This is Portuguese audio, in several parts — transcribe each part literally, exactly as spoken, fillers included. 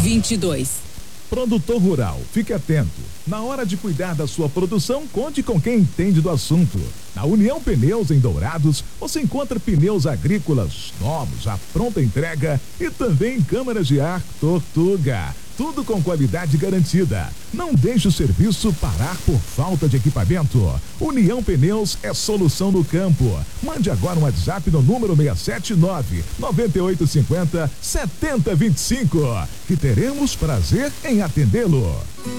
vinte e dois. Produtor rural, fique atento. Na hora de cuidar da sua produção, conte com quem entende do assunto. Na União Pneus em Dourados, você encontra pneus agrícolas novos, à pronta entrega e também câmaras de ar Tortuga. Tudo com qualidade garantida. Não deixe o serviço parar por falta de equipamento. União Pneus é solução no campo. Mande agora um WhatsApp no número seis sete nove, nove oito cinco zero, sete zero dois cinco, que teremos prazer em atendê-lo.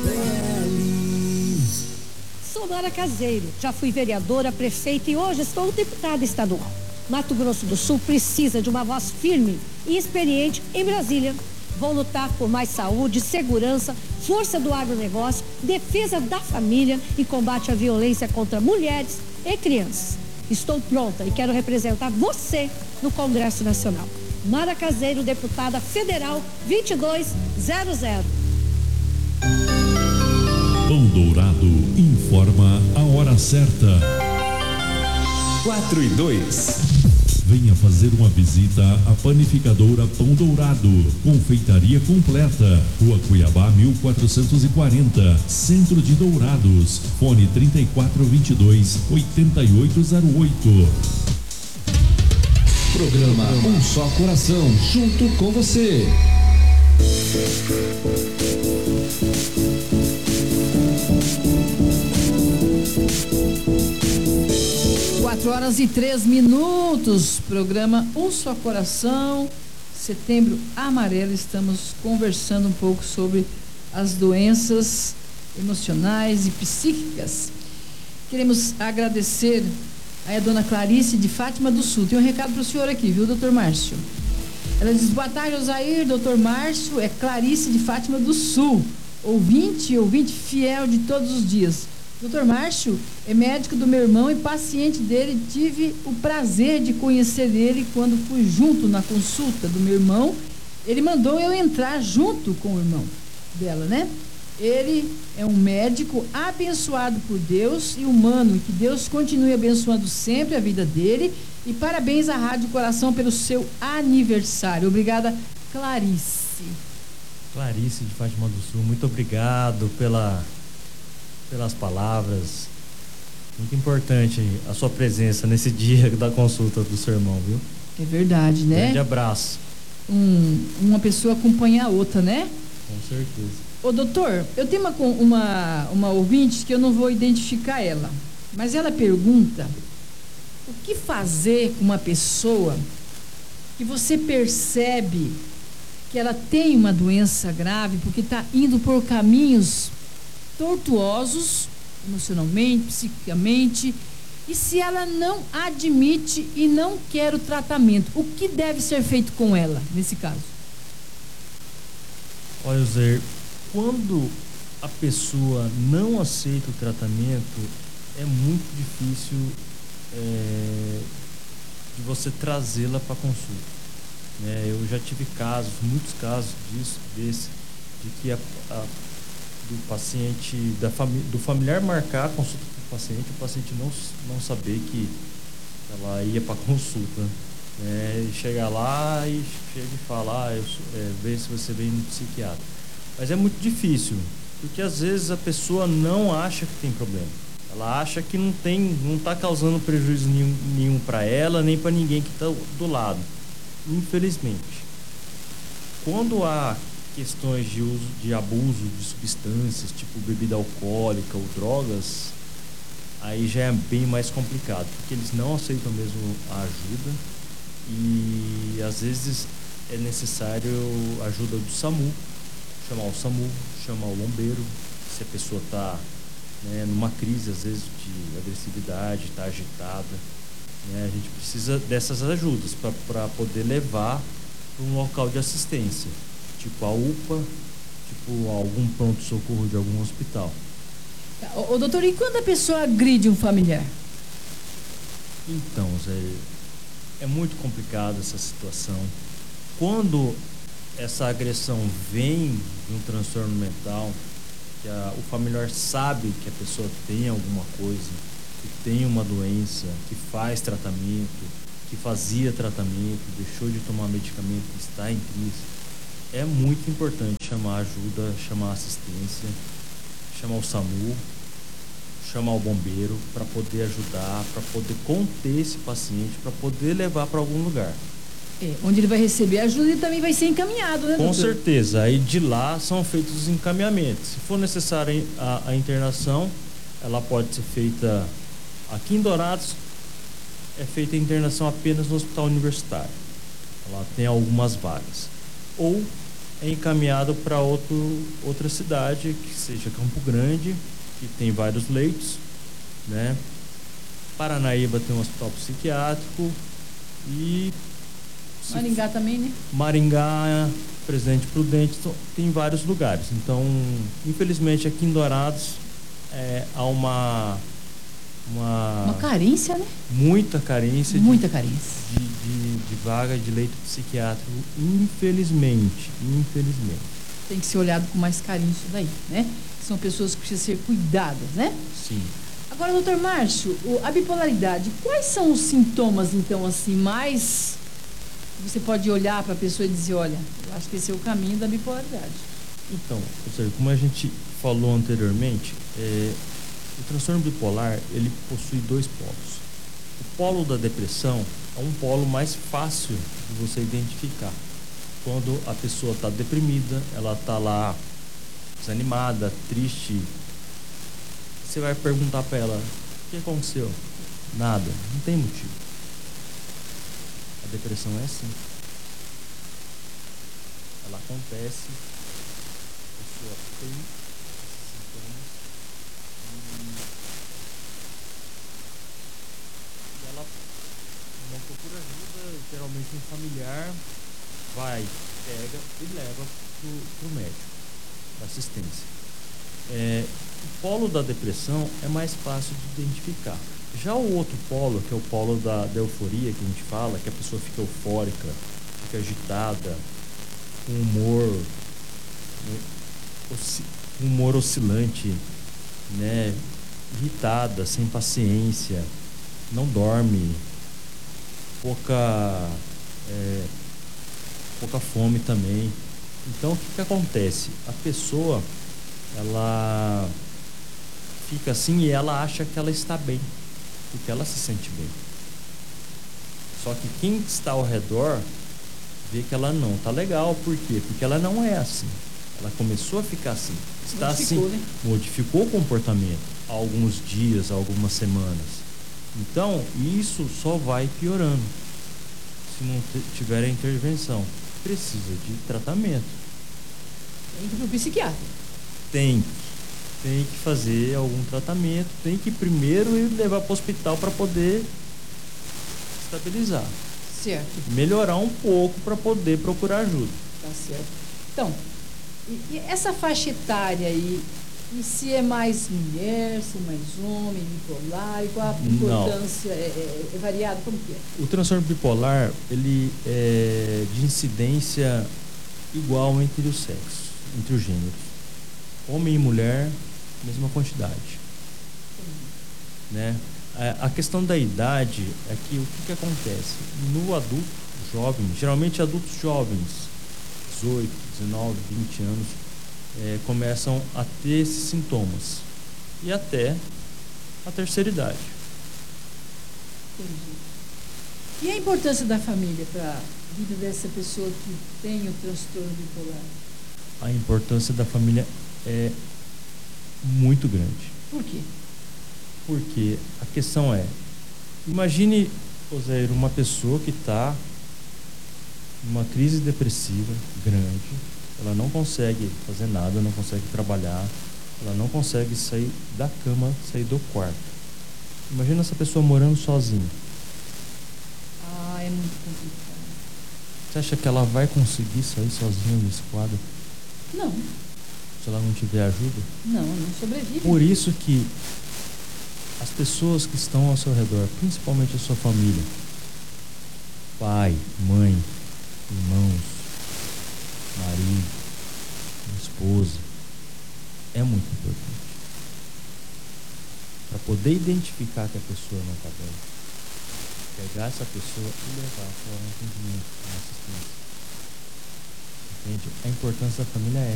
Sou Mara Caseiro, já fui vereadora, prefeita e hoje estou deputada estadual. Mato Grosso do Sul precisa de uma voz firme e experiente em Brasília. Vou lutar por mais saúde, segurança, força do agronegócio, defesa da família e combate à violência contra mulheres e crianças. Estou pronta e quero representar você no Congresso Nacional. Mara Caseiro, deputada federal vinte e dois zero zero. Pão Dourado informa a hora certa. quatro e dois. Venha fazer uma visita à panificadora Pão Dourado, confeitaria completa, Rua Cuiabá mil quatrocentos e quarenta, Centro de Dourados, fone trinta e quatro, vinte e dois, oitenta e oito zero oito. Programa Um Só Coração, junto com você. Quatro horas e três minutos, programa Um Só Coração, Setembro Amarelo. Estamos conversando um pouco sobre as doenças emocionais e psíquicas. Queremos agradecer a dona Clarice de Fátima do Sul. Tem um recado para o senhor aqui, viu, doutor Márcio? Ela diz: boa tarde, Osair, doutor Márcio, é Clarice de Fátima do Sul, ouvinte, ouvinte fiel de todos os dias. doutor Márcio é médico do meu irmão e paciente dele. Tive o prazer de conhecer ele quando fui junto na consulta do meu irmão. Ele mandou eu entrar junto com o irmão dela, né? Ele é um médico abençoado por Deus e humano, e que Deus continue abençoando sempre a vida dele. E parabéns à Rádio Coração pelo seu aniversário. Obrigada, Clarice. Clarice de Fátima do Sul, muito obrigado pela, pelas palavras. Muito importante a sua presença nesse dia da consulta do seu irmão, viu? É verdade, né? Grande abraço. Um, uma pessoa acompanha a outra, né? Com certeza. Ô, doutor, eu tenho uma, uma, uma ouvinte que eu não vou identificar ela, mas ela pergunta: o que fazer com uma pessoa que você percebe que ela tem uma doença grave porque está indo por caminhos tortuosos, emocionalmente, psiquicamente, e se ela não admite e não quer o tratamento, o que deve ser feito com ela nesse caso? Olha, Zé, quando a pessoa não aceita o tratamento, é muito difícil é, de você trazê-la para consulta. Né? Eu já tive casos, muitos casos disso, desse, de que a, a, do paciente, da fami, do familiar marcar a consulta com o paciente, o paciente não, não saber que ela ia para consulta. Né? E chegar lá e chega e fala, ah, eu, é, vê se você vem no psiquiatra. Mas é muito difícil, porque às vezes a pessoa não acha que tem problema. Ela acha que não tem, não está causando prejuízo nenhum, nenhum para ela, nem para ninguém que está do lado. Infelizmente. Quando há questões de uso, de abuso de substâncias, tipo bebida alcoólica ou drogas, aí já é bem mais complicado, porque eles não aceitam mesmo a ajuda e às vezes é necessário a ajuda do SAMU. Chamar o SAMU, chamar o bombeiro, se a pessoa está, né, numa crise, às vezes, de agressividade, está agitada. Né, a gente precisa dessas ajudas para poder levar para um local de assistência, tipo a U P A, tipo algum pronto-socorro de algum hospital. Ô, ô, doutor, e quando a pessoa agride um familiar? Então, Zé, é muito complicado essa situação. Quando essa agressão vem de um transtorno mental, que a, o familiar sabe que a pessoa tem alguma coisa, que tem uma doença, que faz tratamento, que fazia tratamento, deixou de tomar medicamento, que está em crise, é muito importante chamar ajuda, chamar assistência, chamar o SAMU, chamar o bombeiro para poder ajudar, para poder conter esse paciente, para poder levar para algum lugar. É, onde ele vai receber ajuda e também vai ser encaminhado, né, Com doutor? certeza. Aí de lá são feitos os encaminhamentos. Se for necessária a, a internação, ela pode ser feita aqui em Dourados, é feita a internação apenas no hospital universitário. Ela tem algumas vagas. Ou é encaminhado para outro outra cidade, que seja Campo Grande, que tem vários leitos, né? Paranaíba tem um hospital psiquiátrico e Maringá também, né? Maringá, Presidente Prudente, tem vários lugares. Então, infelizmente, aqui em Dourados é, há uma, uma... Uma carência, né? Muita carência. Muita de, carência. De, de, de vaga de leito psiquiátrico, infelizmente. Infelizmente. Tem que ser olhado com mais carinho isso daí, né? São pessoas que precisam ser cuidadas, né? Sim. Agora, doutor Márcio, a bipolaridade, quais são os sintomas, então, assim, mais... Você pode olhar para a pessoa e dizer, olha, eu acho que esse é o caminho da bipolaridade. Então, ou seja, como a gente falou anteriormente, é, o transtorno bipolar, ele possui dois polos. O polo da depressão é um polo mais fácil de você identificar. Quando a pessoa está deprimida, ela está lá desanimada, triste, você vai perguntar para ela, o que aconteceu? Nada, não tem motivo. A depressão é assim. Ela acontece, a pessoa tem esses sintomas e ela não procura ajuda, geralmente um familiar vai, pega e leva para o médico, para assistência. É, o polo da depressão é mais fácil de identificar. Já o outro polo, que é o polo da, da euforia, que a gente fala, que a pessoa fica eufórica, fica agitada, com humor, osci, humor oscilante, né, irritada, sem paciência, não dorme, pouca, é, pouca fome também. Então, o que, que acontece? A pessoa, ela fica assim e ela acha que ela está bem, porque ela se sente bem. Só que quem está ao redor vê que ela não está legal. Por quê? Porque ela não é assim. Ela começou a ficar assim. Está modificou, assim, né? modificou o comportamento há alguns dias, há algumas semanas. Então, isso só vai piorando se não tiver a intervenção. Precisa de tratamento. Tem que ir para o psiquiatra. Tem Tem que fazer algum tratamento, tem que primeiro levar para o hospital para poder estabilizar. Certo. Melhorar um pouco para poder procurar ajuda. Tá certo. Então, e, e essa faixa etária aí, e se é mais mulher, se é mais homem, bipolar, e qual a importância? É, é, é variado? Como que é? O transtorno bipolar, ele é de incidência igual entre os sexos, entre os gêneros. Homem e mulher, mesma quantidade. Né? A questão da idade é que o que, que acontece? No adulto jovem, geralmente adultos jovens, dezoito, dezenove, vinte anos, é, começam a ter esses sintomas. E até a terceira idade. Entendi. E a importância da família para a vida dessa pessoa que tem o transtorno bipolar? A importância da família é muito grande. Por quê? Porque a questão é, imagine, Oséiro, uma pessoa que está numa crise depressiva grande, ela não consegue fazer nada, não consegue trabalhar, ela não consegue sair da cama, sair do quarto. Imagina essa pessoa morando sozinha. Ah, é muito complicado. Você acha que ela vai conseguir sair sozinha nesse quadro? Não. Se ela não tiver ajuda? Não, não sobrevive. Por isso que as pessoas que estão ao seu redor, principalmente a sua família, pai, mãe, irmãos, marido, esposa, é muito importante. Para poder identificar que a pessoa não está bem, pegar essa pessoa e levar para um atendimento, uma assistência. Gente, a importância da família é